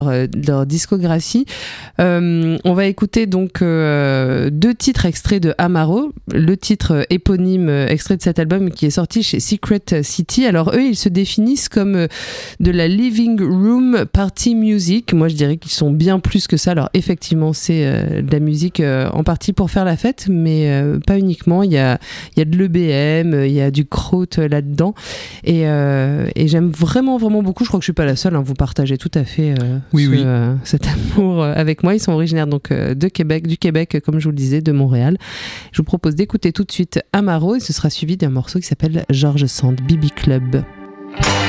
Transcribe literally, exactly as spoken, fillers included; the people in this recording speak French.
euh, leur discographie. Euh, on va écouter donc euh, deux titres extraits de Amaro, le titre éponyme euh, extrait de cet album qui est sorti chez Secret City. Alors eux, ils se définissent comme euh, de la living room party music. Moi, je dirais qu'ils sont bien plus que ça. Alors effectivement, c'est euh, de la musique euh, en partie pour faire la fête, mais euh, pas uniquement. Il y a, il y a de l'E B M, il y a du kraut euh, là-dedans. Et, euh, et j'aime vraiment, vraiment beaucoup. Je crois que je suis pas la seule. Hein, vous partagez tout à fait euh, oui, ce, oui. Euh, cet amour euh, avec moi. Ils sont originaires donc euh, de Québec, du Québec, comme je vous le disais, de Montréal. Je vous propose d'écouter tout de suite Amaro et ce sera suivi d'un morceau qui s'appelle George Sand, B B Club.